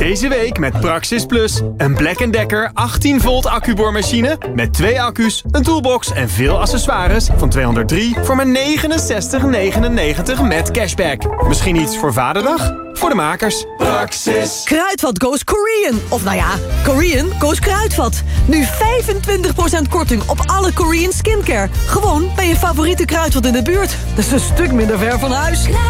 Deze week met Praxis Plus. Een Black & Decker 18 volt accuboormachine met 2 accu's, een toolbox en veel accessoires van 203 voor maar €69,99 met cashback. Misschien iets voor Vaderdag? Voor de makers. Praxis. Kruidvat goes Korean. Of nou ja, Korean goes Kruidvat. Nu 25% korting op alle Korean skincare. Gewoon bij je favoriete Kruidvat in de buurt. Dat is een stuk minder ver van huis.